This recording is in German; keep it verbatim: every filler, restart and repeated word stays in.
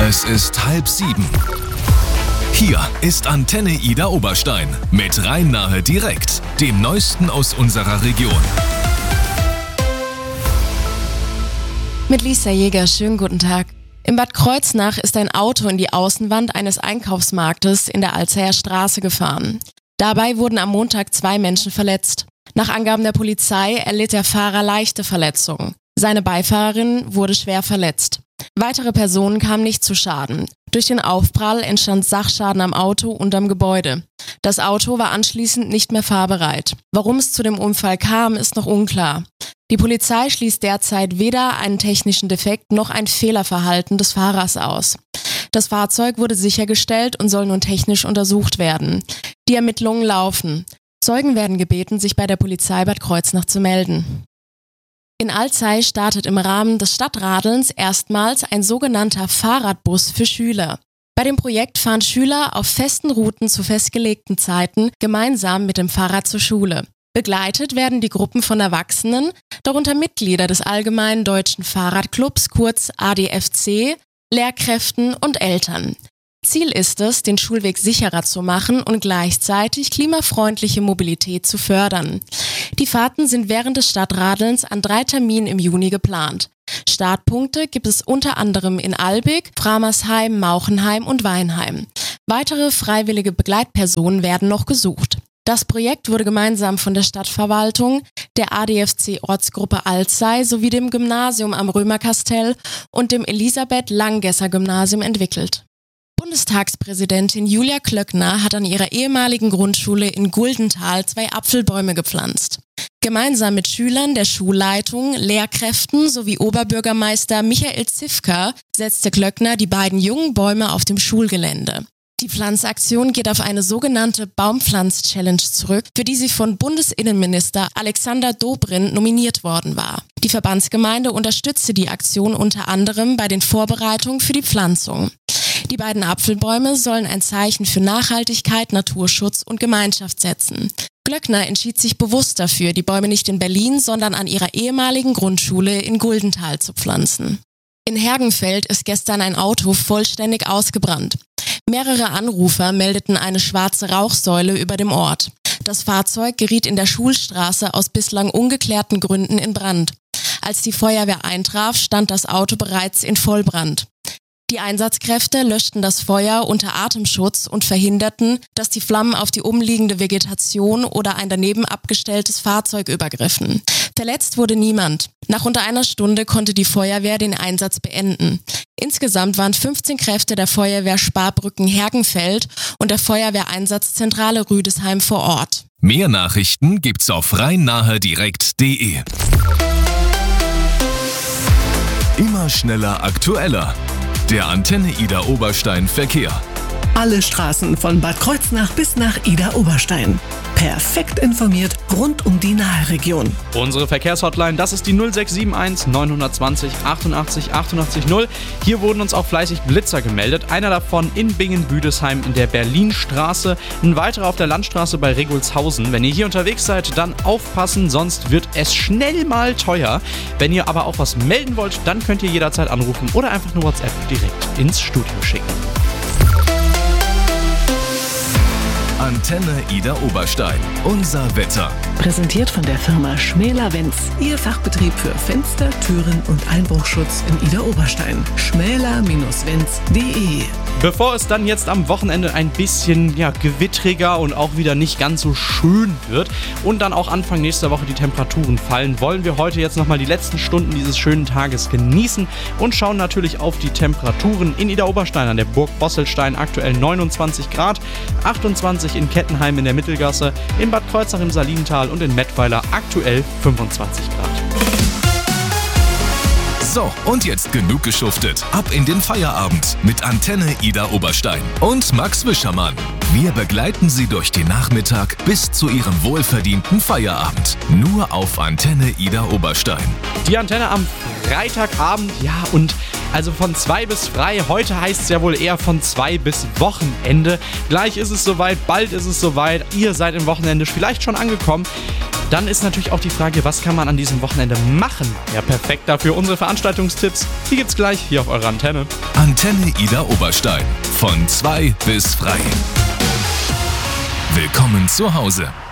Es ist halb sieben. Hier ist Antenne Ida Oberstein mit Rhein-Nahe direkt, dem Neuesten aus unserer Region. Mit Lisa Jäger, schönen guten Tag. In Bad Kreuznach ist ein Auto in die Außenwand eines Einkaufsmarktes in der Alzeyer Straße gefahren. Dabei wurden am Montag zwei Menschen verletzt. Nach Angaben der Polizei erlitt der Fahrer leichte Verletzungen. Seine Beifahrerin wurde schwer verletzt. Weitere Personen kamen nicht zu Schaden. Durch den Aufprall entstand Sachschaden am Auto und am Gebäude. Das Auto war anschließend nicht mehr fahrbereit. Warum es zu dem Unfall kam, ist noch unklar. Die Polizei schließt derzeit weder einen technischen Defekt noch ein Fehlerverhalten des Fahrers aus. Das Fahrzeug wurde sichergestellt und soll nun technisch untersucht werden. Die Ermittlungen laufen. Zeugen werden gebeten, sich bei der Polizei Bad Kreuznach zu melden. In Alzey startet im Rahmen des Stadtradelns erstmals ein sogenannter Fahrradbus für Schüler. Bei dem Projekt fahren Schüler auf festen Routen zu festgelegten Zeiten gemeinsam mit dem Fahrrad zur Schule. Begleitet werden die Gruppen von Erwachsenen, darunter Mitglieder des Allgemeinen Deutschen Fahrradclubs, kurz A D F C, Lehrkräften und Eltern. Ziel ist es, den Schulweg sicherer zu machen und gleichzeitig klimafreundliche Mobilität zu fördern. Die Fahrten sind während des Stadtradelns an drei Terminen im Juni geplant. Startpunkte gibt es unter anderem in Albig, Framersheim, Mauchenheim und Weinheim. Weitere freiwillige Begleitpersonen werden noch gesucht. Das Projekt wurde gemeinsam von der Stadtverwaltung, der A D F C-Ortsgruppe Alzey sowie dem Gymnasium am Römerkastell und dem Elisabeth-Langesser-Gymnasium entwickelt. Bundestagspräsidentin Julia Klöckner hat an ihrer ehemaligen Grundschule in Guldenthal zwei Apfelbäume gepflanzt. Gemeinsam mit Schülern der Schulleitung, Lehrkräften sowie Oberbürgermeister Michael Zifka setzte Klöckner die beiden jungen Bäume auf dem Schulgelände. Die Pflanzaktion geht auf eine sogenannte Baumpflanz-Challenge zurück, für die sie von Bundesinnenminister Alexander Dobrindt nominiert worden war. Die Verbandsgemeinde unterstützte die Aktion unter anderem bei den Vorbereitungen für die Pflanzung. Die beiden Apfelbäume sollen ein Zeichen für Nachhaltigkeit, Naturschutz und Gemeinschaft setzen. Klöckner entschied sich bewusst dafür, die Bäume nicht in Berlin, sondern an ihrer ehemaligen Grundschule in Guldenthal zu pflanzen. In Hergenfeld ist gestern ein Auto vollständig ausgebrannt. Mehrere Anrufer meldeten eine schwarze Rauchsäule über dem Ort. Das Fahrzeug geriet in der Schulstraße aus bislang ungeklärten Gründen in Brand. Als die Feuerwehr eintraf, stand das Auto bereits in Vollbrand. Die Einsatzkräfte löschten das Feuer unter Atemschutz und verhinderten, dass die Flammen auf die umliegende Vegetation oder ein daneben abgestelltes Fahrzeug übergriffen. Verletzt wurde niemand. Nach unter einer Stunde konnte die Feuerwehr den Einsatz beenden. Insgesamt waren fünfzehn Kräfte der Feuerwehr Sparbrücken Hergenfeld und der Feuerwehreinsatzzentrale Rüdesheim vor Ort. Mehr Nachrichten gibt's auf rhein-nahe direkt punkt de. Immer schneller, aktueller. Der Antenne Ida Oberstein Verkehr. Alle Straßen von Bad Kreuznach bis nach Ida Oberstein. Perfekt informiert rund um die Nahe-Region. Unsere Verkehrshotline, das ist die null sechs sieben eins neun zwei null achtundachtzig achtundachtzig null. Hier wurden uns auch fleißig Blitzer gemeldet. Einer davon in Bingen-Büdesheim in der Berlinstraße, ein weiterer auf der Landstraße bei Regulshausen. Wenn ihr hier unterwegs seid, dann aufpassen, sonst wird es schnell mal teuer. Wenn ihr aber auch was melden wollt, dann könnt ihr jederzeit anrufen oder einfach eine WhatsApp direkt ins Studio schicken. Antenne Ida Oberstein. Unser Wetter. Präsentiert von der Firma Schmäler-Wenz. Ihr Fachbetrieb für Fenster, Türen und Einbruchschutz in Ida Oberstein. schmäler Wenz punkt de. Bevor es dann jetzt am Wochenende ein bisschen ja, gewittriger und auch wieder nicht ganz so schön wird und dann auch Anfang nächster Woche die Temperaturen fallen, wollen wir heute jetzt nochmal die letzten Stunden dieses schönen Tages genießen und schauen natürlich auf die Temperaturen in Ida Oberstein an der Burg Bosselstein. Aktuell neunundzwanzig Grad, achtundzwanzig in Kettenheim in der Mittelgasse, in Bad Kreuznach im Salinental und in Mettweiler aktuell fünfundzwanzig Grad. So, und jetzt genug geschuftet. Ab in den Feierabend mit Antenne Ida Oberstein und Max Wischermann. Wir begleiten Sie durch den Nachmittag bis zu Ihrem wohlverdienten Feierabend. Nur auf Antenne Ida Oberstein. Die Antenne am Freitagabend, ja, und also von zwei bis frei. Heute heißt es ja wohl eher von zwei bis Wochenende. Gleich ist es soweit, bald ist es soweit. Ihr seid im Wochenende vielleicht schon angekommen. Dann ist natürlich auch die Frage, was kann man an diesem Wochenende machen? Ja, perfekt dafür unsere Veranstaltungstipps. Die gibt's gleich hier auf eurer Antenne. Antenne Ida Oberstein. Von zwei bis frei. Willkommen zu Hause.